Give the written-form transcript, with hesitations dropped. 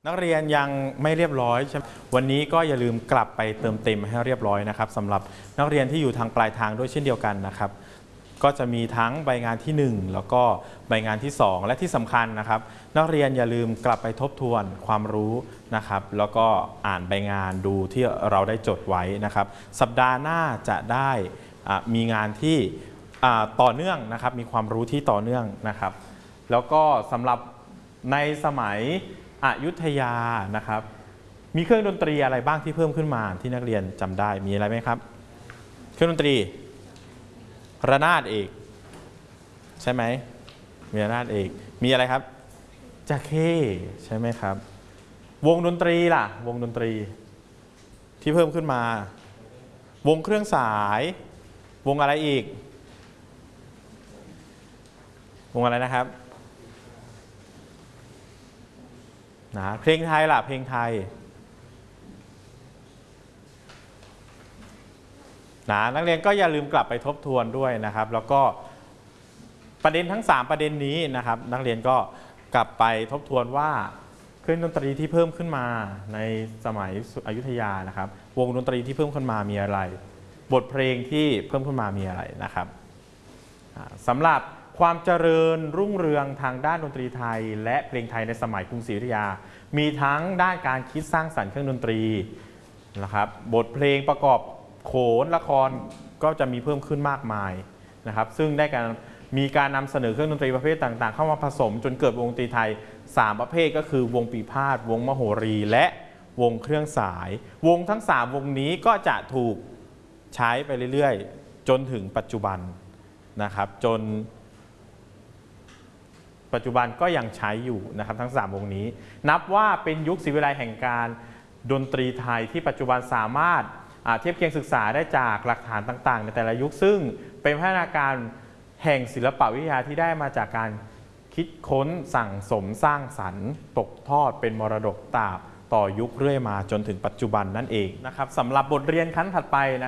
นักเรียนยังไม่เรียบร้อยใช่ไหมวันนี้ก็อย่าลืมกลับไปเติมเต็มให้เรียบร้อยนะครับสำหรับนักเรียนที่อยู่ทางปลายทางด้วยเช่นเดียวกันนะครับก็จะมีทั้งใบงานที่ 1 แล้วก็ใบงานที่ 2 และที่สำคัญนะครับนักเรียนอย่าลืมกลับไปทบทวนความรู้นะครับแล้วก็อ่านใบงานดูที่เราได้จดไว้นะครับสัปดาห์หน้าจะได้มีงานที่ต่อเนื่องนะครับมีความรู้ที่ต่อเนื่องนะครับแล้วก็สำหรับในสมัยอยุธยานะครับมีเครื่องดนตรีอะไรบ้างที่เพิ่มขึ้นมาที่นักเรียนจำได้มีอะไรไหมครับเครื่องดนตรีระนาดเอกใช่ไหมมีระนาดเอกมีอะไรครับจาเข้ใช่ไหมครับวงดนตรีล่ะวงดนตรีที่เพิ่มขึ้นมาวงเครื่องสายวงอะไรอีกวงอะไรนะครับนะเพลงไทยล่ะเพลงไทยนะนักเรียนก็อย่าลืมกลับไปทบทวนด้วยนะครับแล้วก็ประเด็นทั้ง3ประเด็นนี้นะครับนักเรียนก็กลับไปทบทวนว่าเครื่องดนตรีที่เพิ่มขึ้นมาในสมัยอยุธยานะครับวงดนตรีที่เพิ่มขึ้นมามีอะไรบทเพลงที่เพิ่มขึ้นมามีอะไรนะครับสำหรับความเจริญรุ่งเรืองทางด้านดนตรีไทยและเพลงไทยในสมัยกรุงศรีอยุธยามีทั้งด้านการคิดสร้างสรรค์เครื่องดนตรีนะครับบทเพลงประกอบโขนละครก็จะมีเพิ่มขึ้นมากมายนะครับซึ่งได้มีการนำเสนอเครื่องดนตรีประเภทต่างๆเข้ามาผสมจนเกิดวงดนตรีไทย3ประเภทก็คือวงปีพาทย์วงมโหรีและวงเครื่องสายวงทั้ง3วงนี้ก็จะถูกใช้ไปเรื่อยๆจนถึงปัจจุบันนะครับจนปัจจุบันก็ยังใช้อยู่นะครับทั้ง3วงนี้นับว่าเป็นยุคศรีวิไลแห่งการดนตรีไทยที่ปัจจุบันสามารถเทียบเคียงศึกษาได้จากหลักฐานต่างๆในแต่ละยุคซึ่งเป็นพัฒนาการแห่งศิลปวิทยาที่ได้มาจากการคิดค้นสั่งสมสร้างสรรค์ตกทอดเป็นมรดกต่อยุคเรื่อยมาจนถึงปัจจุบันนั่นเองนะครับสำหรับบทเรียนขั้นถัดไป